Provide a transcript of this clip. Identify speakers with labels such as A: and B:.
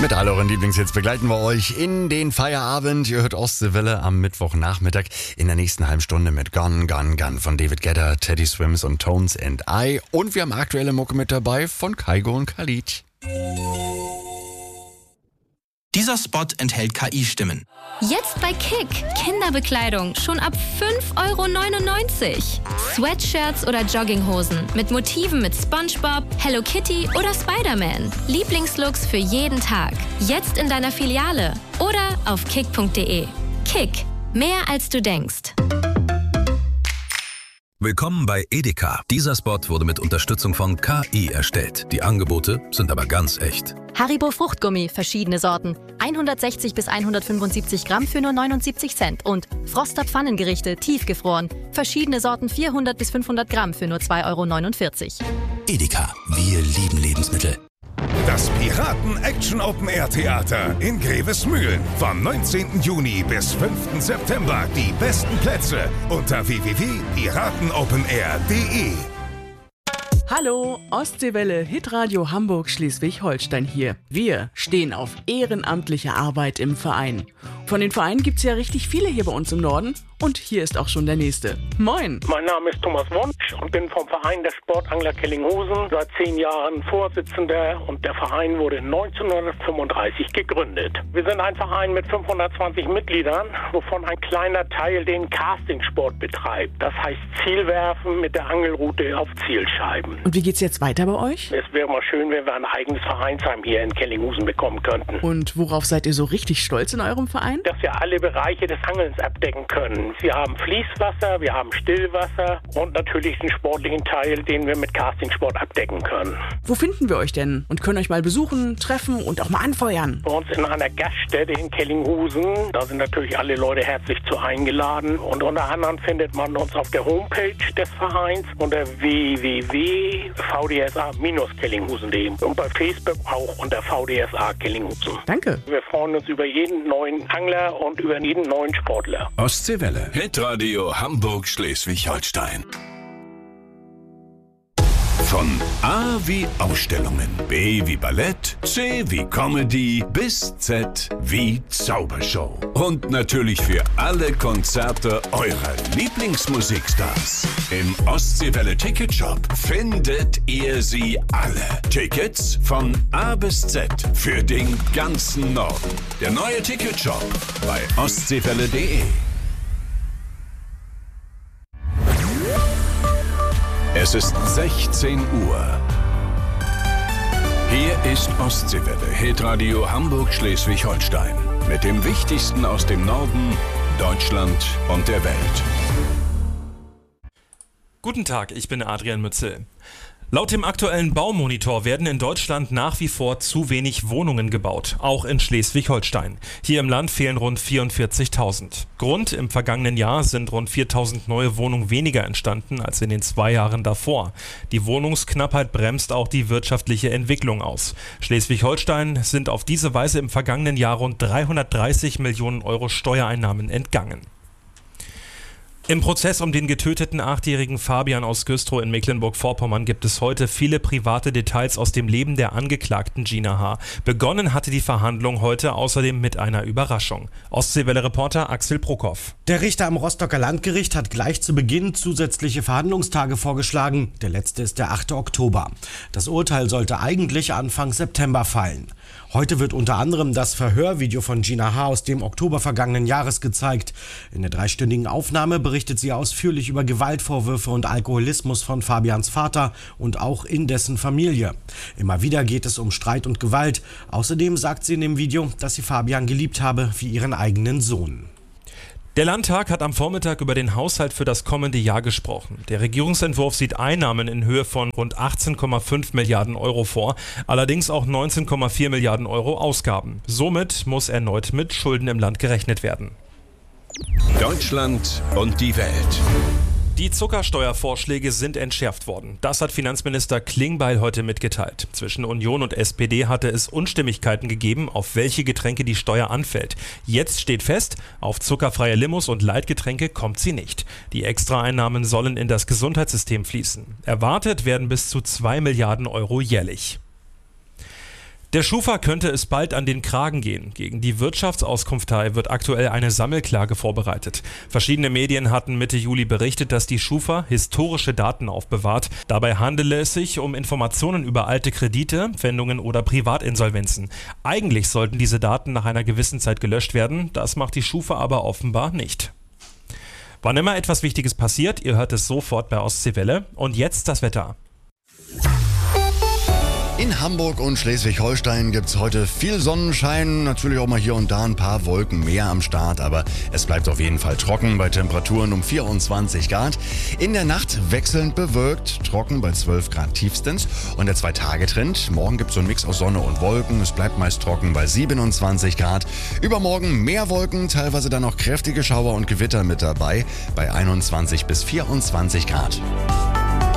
A: Mit all euren Lieblingshits begleiten wir euch in den Feierabend. Ihr hört Ostseewelle am Mittwochnachmittag in der nächsten halben Stunde mit Gone, Gone, Gone von David Guetta, Teddy Swims und Tones and I. Und wir haben aktuelle Mucke mit dabei von Kygo und Khalid.
B: Dieser Spot enthält KI-Stimmen.
C: Jetzt bei Kick. Kinderbekleidung schon ab 5,99 €. Sweatshirts oder Jogginghosen mit Motiven mit SpongeBob, Hello Kitty oder Spider-Man. Lieblingslooks für jeden Tag. Jetzt in deiner Filiale oder auf kick.de. Kick. Mehr als du denkst.
D: Willkommen bei Edeka. Dieser Spot wurde mit Unterstützung von KI erstellt. Die Angebote sind aber ganz echt.
E: Haribo Fruchtgummi, verschiedene Sorten. 160 bis 175 Gramm für nur 79 Cent. Und Froster Pfannengerichte, tiefgefroren. Verschiedene Sorten 400 bis 500 Gramm für nur 2,49 €.
D: Edeka, wir lieben Lebensmittel.
F: Das Piraten-Action-Open-Air-Theater in Grevesmühlen. Vom 19. Juni bis 5. September. Die besten Plätze unter www.piratenopenair.de.
G: Hallo, Ostseewelle, Hitradio Hamburg Schleswig-Holstein hier. Wir stehen auf ehrenamtliche Arbeit im Verein. Von den Vereinen gibt's ja richtig viele hier bei uns im Norden. Und hier ist auch schon der nächste. Moin!
H: Mein Name ist Thomas Wunsch und bin vom Verein der Sportangler Kellinghusen seit 10 Jahren Vorsitzender und der Verein wurde 1935 gegründet. Wir sind ein Verein mit 520 Mitgliedern, wovon ein kleiner Teil den Castingsport betreibt. Das heißt Zielwerfen mit der Angelrute auf Zielscheiben.
G: Und wie geht's jetzt weiter bei euch?
H: Es wäre mal schön, wenn wir ein eigenes Vereinsheim hier in Kellinghusen bekommen könnten.
G: Und worauf seid ihr so richtig stolz in eurem Verein?
H: Dass wir alle Bereiche des Angelns abdecken können. Wir haben Fließwasser, wir haben Stillwasser und natürlich den sportlichen Teil, den wir mit Castingsport abdecken können.
G: Wo finden wir euch denn und können euch mal besuchen, treffen und auch mal anfeuern?
H: Bei uns in einer Gaststätte in Kellinghusen. Da sind natürlich alle Leute herzlich zu eingeladen. Und unter anderem findet man uns auf der Homepage des Vereins unter www.vdsa-kellinghusen.de und bei Facebook auch unter VDSA Kellinghusen.
G: Danke.
H: Wir freuen uns über jeden neuen Angler und über jeden neuen Sportler.
D: Ostseewelle. Hitradio Hamburg Schleswig-Holstein. Von A wie Ausstellungen, B wie Ballett, C wie Comedy bis Z wie Zaubershow. Und natürlich für alle Konzerte eurer Lieblingsmusikstars. Im Ostseewelle Ticketshop findet ihr sie alle. Tickets von A bis Z für den ganzen Norden. Der neue Ticketshop bei ostseewelle.de. Es ist 16 Uhr. Hier ist Ostseewelle, Hitradio Hamburg Schleswig-Holstein. Mit dem Wichtigsten aus dem Norden, Deutschland und der Welt.
I: Guten Tag, ich bin Adrian Mützel. Laut dem aktuellen Baumonitor werden in Deutschland nach wie vor zu wenig Wohnungen gebaut, auch in Schleswig-Holstein. Hier im Land fehlen rund 44.000. Grund: im vergangenen Jahr sind rund 4.000 neue Wohnungen weniger entstanden als in den 2 Jahren davor. Die Wohnungsknappheit bremst auch die wirtschaftliche Entwicklung aus. Schleswig-Holstein sind auf diese Weise im vergangenen Jahr rund 330 Millionen Euro Steuereinnahmen entgangen. Im Prozess um den getöteten 8-jährigen Fabian aus Güstrow in Mecklenburg-Vorpommern gibt es heute viele private Details aus dem Leben der Angeklagten Gina H. Begonnen hatte die Verhandlung heute außerdem mit einer Überraschung. Ostseewelle-Reporter Axel Prokop.
J: Der Richter am Rostocker Landgericht hat gleich zu Beginn zusätzliche Verhandlungstage vorgeschlagen. Der letzte ist der 8. Oktober. Das Urteil sollte eigentlich Anfang September fallen. Heute wird unter anderem das Verhörvideo von Gina H. aus dem Oktober vergangenen Jahres gezeigt. In der 3-stündigen Aufnahme berichtet sie ausführlich über Gewaltvorwürfe und Alkoholismus von Fabians Vater und auch in dessen Familie. Immer wieder geht es um Streit und Gewalt. Außerdem sagt sie in dem Video, dass sie Fabian geliebt habe wie ihren eigenen Sohn.
I: Der Landtag hat am Vormittag über den Haushalt für das kommende Jahr gesprochen. Der Regierungsentwurf sieht Einnahmen in Höhe von rund 18,5 Milliarden Euro vor, allerdings auch 19,4 Milliarden Euro Ausgaben. Somit muss erneut mit Schulden im Land gerechnet werden.
D: Deutschland und die Welt.
I: Die Zuckersteuervorschläge sind entschärft worden. Das hat Finanzminister Klingbeil heute mitgeteilt. Zwischen Union und SPD hatte es Unstimmigkeiten gegeben, auf welche Getränke die Steuer anfällt. Jetzt steht fest, auf zuckerfreie Limos und Leitgetränke kommt sie nicht. Die Extraeinnahmen sollen in das Gesundheitssystem fließen. Erwartet werden bis zu 2 Milliarden Euro jährlich. Der Schufa könnte es bald an den Kragen gehen. Gegen die Wirtschaftsauskunftei wird aktuell eine Sammelklage vorbereitet. Verschiedene Medien hatten Mitte Juli berichtet, dass die Schufa historische Daten aufbewahrt. Dabei handele es sich um Informationen über alte Kredite, Pfändungen oder Privatinsolvenzen. Eigentlich sollten diese Daten nach einer gewissen Zeit gelöscht werden. Das macht die Schufa aber offenbar nicht. Wann immer etwas Wichtiges passiert, ihr hört es sofort bei Ostseewelle. Und jetzt das Wetter.
A: In Hamburg und Schleswig-Holstein gibt es heute viel Sonnenschein, natürlich auch mal hier und da ein paar Wolken mehr am Start, aber es bleibt auf jeden Fall trocken bei Temperaturen um 24 Grad. In der Nacht wechselnd bewölkt, trocken bei 12 Grad tiefstens und der 2-Tage-Trend. Morgen gibt es so einen Mix aus Sonne und Wolken, es bleibt meist trocken bei 27 Grad. Übermorgen mehr Wolken, teilweise dann auch kräftige Schauer und Gewitter mit dabei bei 21 bis 24 Grad.